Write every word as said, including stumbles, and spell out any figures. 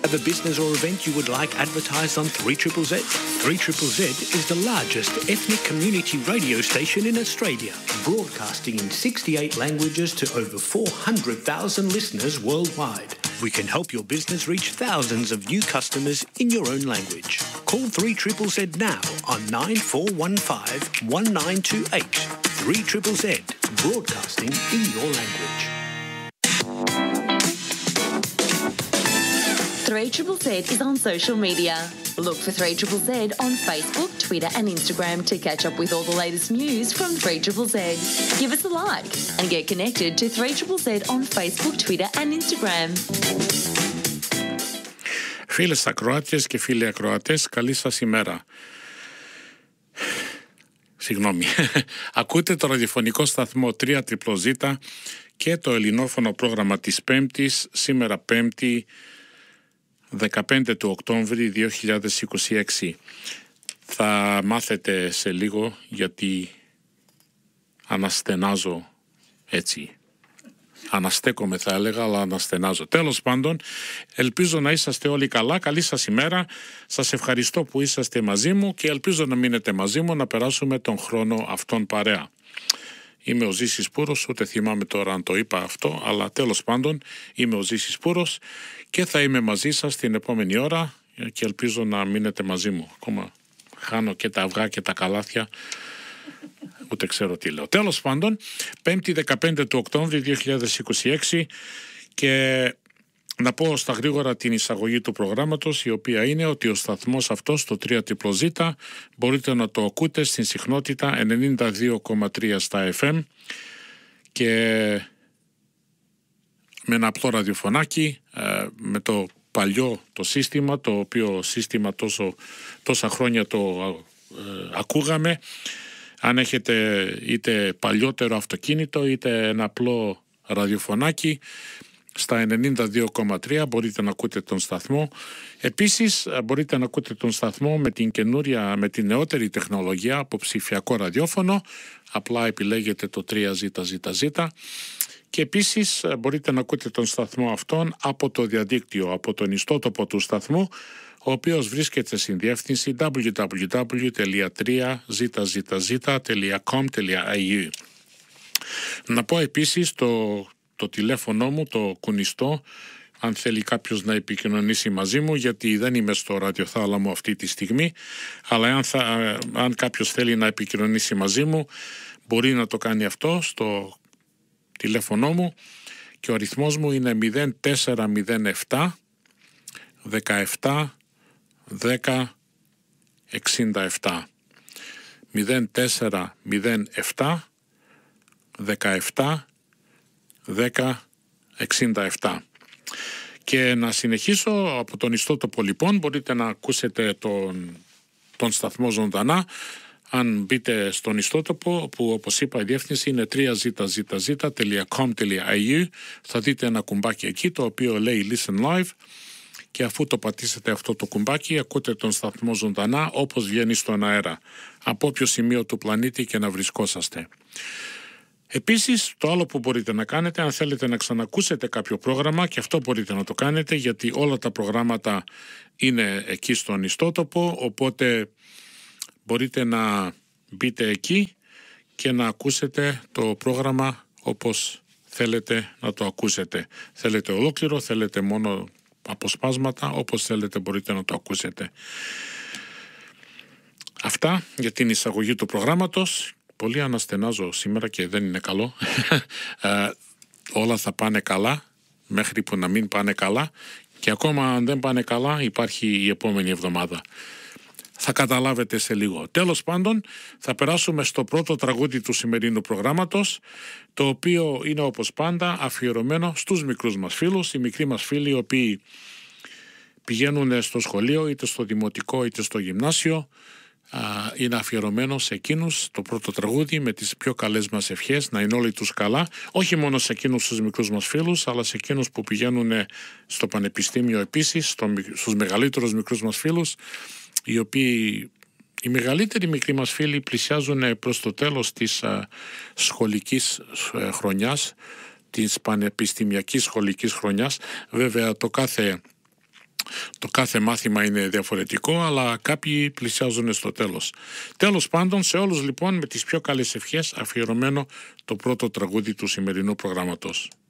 Have a business or event you would like advertised on three Z Z Z? three Z Z Z is the largest ethnic community radio station in Australia, broadcasting in sixty-eight languages to over four hundred thousand listeners worldwide. We can help your business reach thousands of new customers in your own language. Call three Z Z Z now on nine four one five one nine two eight. three Z Z Z, broadcasting in your language. three Z Z Z is on social media. Look for three Z Z Z on Facebook, Twitter and Instagram to catch up with all the latest news from three Z Z Z. Give us a like and get connected to three Z Z Z on Facebook, Twitter and Instagram. Φίλες ακροάτες και φίλοι ακροατές, καλή σας ημέρα. Συγγνώμη. Ακούτε το ραδιοφωνικό σταθμό τρία ζ ζ και το ελληνόφωνο πρόγραμμα της Πέμπτης, σήμερα Πέμπτη, δεκαπέντε του Οκτώβρη δύο χιλιάδες είκοσι έξι. Θα μάθετε σε λίγο γιατί αναστενάζω έτσι. Αναστέκομαι θα έλεγα, αλλά αναστενάζω. Τέλος πάντων, ελπίζω να είσαστε όλοι καλά. Καλή σας ημέρα. Σας ευχαριστώ που είσαστε μαζί μου και ελπίζω να μείνετε μαζί μου να περάσουμε τον χρόνο αυτόν παρέα. Είμαι ο Ζήσης Πούρος, ούτε θυμάμαι τώρα αν το είπα αυτό, αλλά τέλος πάντων είμαι ο Ζήσης Πούρος και θα είμαι μαζί σας την επόμενη ώρα και ελπίζω να μείνετε μαζί μου. Ακόμα χάνω και τα αυγά και τα καλάθια, ούτε ξέρω τι λέω. Τέλος πάντων, Πέμπτη δεκαπέντε του Οκτώβρη δύο χιλιάδες είκοσι έξι και να πω στα γρήγορα την εισαγωγή του προγράμματος, η οποία είναι ότι ο σταθμός αυτός, το τρία ζ ζ, μπορείτε να το ακούτε στην συχνότητα ενενήντα δύο κόμμα τρία στα εφ εμ και με ένα απλό ραδιοφωνάκι, με το παλιό το σύστημα, το οποίο σύστημα τόσο, τόσα χρόνια το ε, ακούγαμε. Αν έχετε είτε παλιότερο αυτοκίνητο είτε ένα απλό ραδιοφωνάκι, στα ενενήντα δύο κόμμα τρία μπορείτε να ακούτε τον σταθμό. Επίσης μπορείτε να ακούτε τον σταθμό με την καινούρια, με την νεότερη τεχνολογία από ψηφιακό ραδιόφωνο. Απλά επιλέγετε το τρία ζ ζ ζ και επίσης μπορείτε να ακούτε τον σταθμό αυτόν από το διαδίκτυο, από τον ιστότοπο του σταθμού, ο οποίος βρίσκεται στην διεύθυνση double-u double-u double-u τελεία τρία ζ ζ ζ τελεία com τελεία a u. Να πω επίσης το, το τηλέφωνο μου, το κουνιστό, αν θέλει κάποιος να επικοινωνήσει μαζί μου, γιατί δεν είμαι στο ραδιοθάλαμο αυτή τη στιγμή, αλλά αν, θα, αν κάποιος θέλει να επικοινωνήσει μαζί μου, μπορεί να το κάνει αυτό στο τηλέφωνο μου και ο αριθμός μου είναι μηδέν τέσσερα μηδέν επτά δεκαεπτά δέκα εξήντα επτά. μηδέν τέσσερα μηδέν επτά δεκαεπτά δέκα εξήντα επτά. Και να συνεχίσω από τον ιστότοπο λοιπόν, μπορείτε να ακούσετε τον, τον σταθμό ζωντανά. Αν μπείτε στον ιστότοπο, που όπως είπα η διεύθυνση είναι τρία ζ ζ ζ τελεία com τελεία a u, θα δείτε ένα κουμπάκι εκεί το οποίο λέει Listen Live και αφού το πατήσετε αυτό το κουμπάκι ακούτε τον σταθμό ζωντανά όπως βγαίνει στον αέρα, από όποιο σημείο του πλανήτη και να βρισκόσαστε. Επίσης, το άλλο που μπορείτε να κάνετε, αν θέλετε να ξανακούσετε κάποιο πρόγραμμα, και αυτό μπορείτε να το κάνετε γιατί όλα τα προγράμματα είναι εκεί στον ιστότοπο, οπότε μπορείτε να μπείτε εκεί και να ακούσετε το πρόγραμμα όπως θέλετε να το ακούσετε. Θέλετε ολόκληρο, θέλετε μόνο αποσπάσματα, όπως θέλετε μπορείτε να το ακούσετε. Αυτά για την εισαγωγή του προγράμματος. Πολύ αναστενάζω σήμερα και δεν είναι καλό. ε, όλα θα πάνε καλά μέχρι που να μην πάνε καλά και ακόμα αν δεν πάνε καλά υπάρχει η επόμενη εβδομάδα. Θα καταλάβετε σε λίγο. Τέλος πάντων, θα περάσουμε στο πρώτο τραγούδι του σημερινού προγράμματος, το οποίο είναι όπως πάντα αφιερωμένο στους μικρούς μας φίλους, οι μικροί μας φίλοι οι οποίοι πηγαίνουν στο σχολείο, είτε στο δημοτικό είτε στο γυμνάσιο. Είναι αφιερωμένο σε εκείνους το πρώτο τραγούδι με τις πιο καλές μας ευχές, να είναι όλοι τους καλά, όχι μόνο σε εκείνους τους μικρούς μας φίλους, αλλά σε εκείνους που πηγαίνουν στο πανεπιστήμιο επίσης, στο, στους μεγαλύτερους μικρούς μας φίλους, οι οποίοι, οι μεγαλύτεροι μικροί μας φίλοι πλησιάζουν προς το τέλος της α, σχολικής α, χρονιάς, της πανεπιστημιακής σχολικής χρονιάς. Βέβαια το κάθε το κάθε μάθημα είναι διαφορετικό, αλλά κάποιοι πλησιάζουν στο τέλος. Τέλος πάντων, σε όλους λοιπόν με τις πιο καλές ευχές αφιερωμένο το πρώτο τραγούδι του σημερινού προγράμματος.